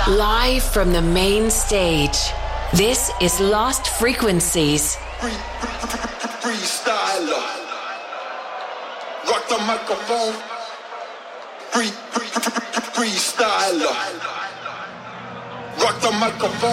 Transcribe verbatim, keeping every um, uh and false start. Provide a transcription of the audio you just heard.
Live from the main stage, this is Lost Frequencies. Free, free, free, freestyler. Rock the microphone. Free, free, free, freestyler. Rock the microphone.